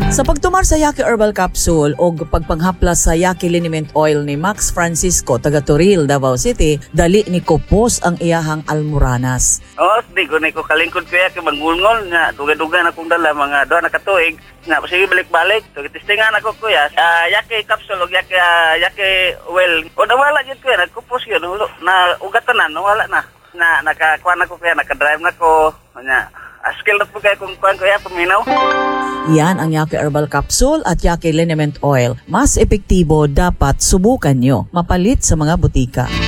Sa pagtumar sa Yaki Herbal Capsule o pagpanghaplas sa Yaki Liniment Oil ni Max Francisco taga Toril, Davao City, dali ni Kopos ang iyahang almoranas. Di ko na ko kalingkod kaya kay mangulngol nga duga-duga na kong dala mga doon na katuig nga sige balik-balik. So testingan ako kuya sa Yaki Capsule o Yaki Oil. O nawala jud kuya nagkupos yun na ugatanan nawala na. Nakakuha na ko kaya nakadrive na ko nya skill na po kaya kung kuhan ko paminaw. Yan ang Yaki Herbal Capsule at Yaki Liniment Oil. Mas epektibo, dapat subukan nyo. Mapalit sa mga butika.